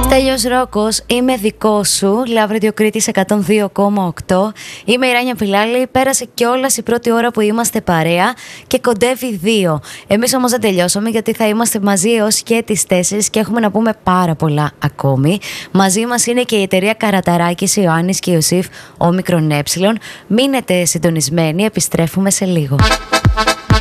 Στέλιος Ρόκος, είμαι δικό σου. Λαύριο Κρήτης 102,8. Είμαι η Ράνια Πιλάλη. Πέρασε κιόλας η πρώτη ώρα που είμαστε παρέα και κοντεύει 2. Εμείς όμως δεν τελειώσαμε, γιατί θα είμαστε μαζί έως και τις 4 και έχουμε να πούμε πάρα πολλά ακόμη. Μαζί μας είναι και η εταιρεία Καραταράκης, Ιωάννης και Ιωσήφ Όμικρον Ε. Μείνετε συντονισμένοι, επιστρέφουμε σε λίγο.